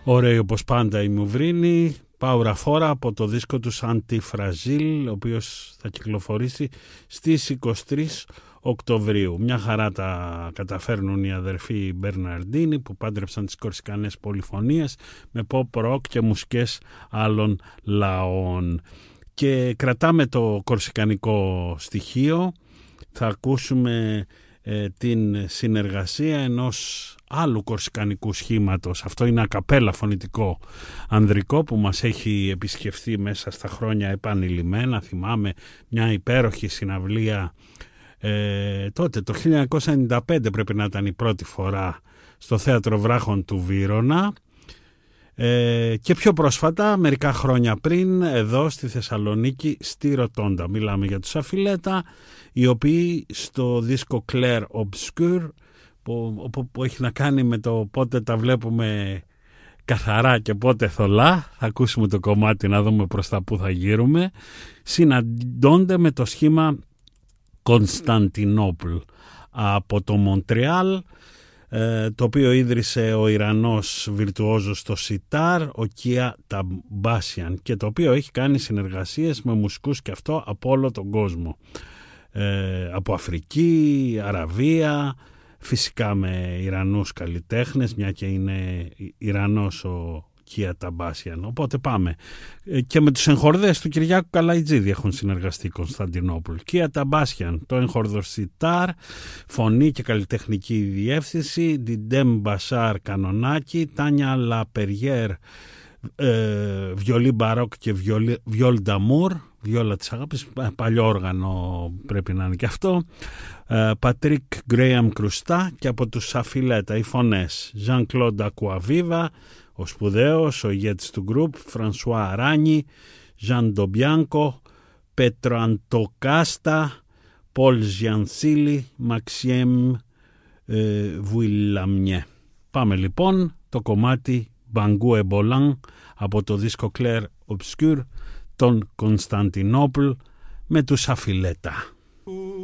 Ωραίοι όπως πάντα η Μουβρίνη. Παουραφόρα από το δίσκο του Antifragile, ο οποίος θα κυκλοφορήσει στις 23 Οκτωβρίου. Μια χαρά τα καταφέρνουν οι αδερφοί Μπερναρντίνοι που πάντρεψαν τις κορσικανές πολυφωνίες με pop rock και μουσικές άλλων λαών. Και κρατάμε το κορσικανικό στοιχείο. Θα ακούσουμε την συνεργασία ενός άλλου κορσικανικού σχήματος. Αυτό είναι ακαπέλα φωνητικό ανδρικό που μας έχει επισκεφθεί μέσα στα χρόνια επανειλημμένα. Θυμάμαι μια υπέροχη συναυλία τότε το 1995 πρέπει να ήταν η πρώτη φορά στο Θέατρο Βράχων του Βύρωνα, και πιο πρόσφατα μερικά χρόνια πριν εδώ στη Θεσσαλονίκη στη Ροτόντα. Μιλάμε για τους Αφιλέτα, οι οποίοι στο δίσκο Clair Obscur που έχει να κάνει με το πότε τα βλέπουμε καθαρά και πότε θολά, θα ακούσουμε το κομμάτι να δούμε προς τα που θα γύρουμε, συναντώνται με το σχήμα Κωνσταντινούπολ από το Μοντρεάλ, το οποίο ίδρυσε ο Ιρανός βιρτουόζος στο σιτάρ, ο Κία Ταμπάσιαν, και το οποίο έχει κάνει συνεργασίες με μουσικούς και αυτό από όλο τον κόσμο, από Αφρική, Αραβία, φυσικά με Ιρανούς καλλιτέχνες, μια και είναι Ιρανός ο Κία Ταμπάσιαν. Οπότε πάμε. Και με τους εγχορδές του Κυριάκου Καλαϊτζίδη έχουν συνεργαστεί Κωνσταντινούπολ. Κία Ταμπάσιαν, το εγχορδο σιτάρ, φωνή και καλλιτεχνική διεύθυνση, Ντιντέμ Μπασάρ κανονάκι, Τάνια Λαπεριέρ βιολί μπαρόκ και βιόλ νταμούρ, βιόλα της αγάπης, παλιό όργανο πρέπει να είναι και αυτό, Πατρίκ Γκρέαμ Κρουστά, και από τους Αφιλέτα οι φωνές Ζαν Κλοντ Ακουαβίβα, ο σπουδαίος, ο ηγέτης του γκρουπ, Φρανσουά Αράνι, Ζαν Ντομπιάνκο, Πέτρο Αντοκάστα, Πολ Ζιανσίλη, Μαξιέμ Βουιλαμιέ. Πάμε λοιπόν το κομμάτι Μπαγκού Εμπολάν από το δίσκο Clair Obscur των Κωνσταντινούπολ με τους Αφιλέτα.